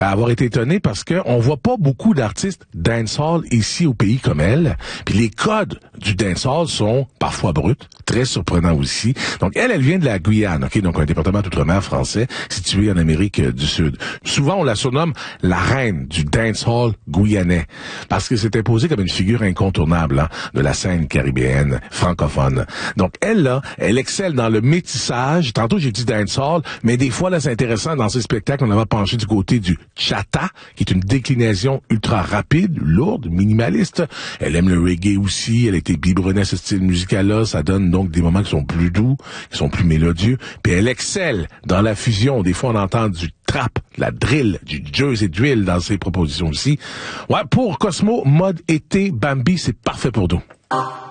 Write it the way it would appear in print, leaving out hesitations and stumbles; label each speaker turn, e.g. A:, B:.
A: à avoir été étonnée parce que on voit pas beaucoup d'artistes dancehall ici au pays comme elle. Puis les codes du dancehall sont parfois bruts, très surprenants aussi. Donc elle vient de la Guyane, ok, donc un département d'outre-mer français situé en Amérique du Sud. Souvent on la surnomme la reine du dancehall guyanais parce que c'est imposé comme une figure incontournable de la scène caribéenne francophone. Donc elle là, elle excelle dans le métissage. Tantôt j'ai dit dancehall, mais des fois là c'est intéressant dans ces spectacles on va pencher du côté du chata, qui est une déclinaison ultra rapide, lourde, minimaliste. Elle aime le reggae aussi, elle a été biberonnée à ce style musical-là, ça donne donc des moments qui sont plus doux, qui sont plus mélodieux, puis elle excelle dans la fusion. Des fois, on entend du trap, de la drill, du Jersey drill dans ses propositions aussi. Ouais, pour Cosmo, mode été, Bambi, c'est parfait pour nous.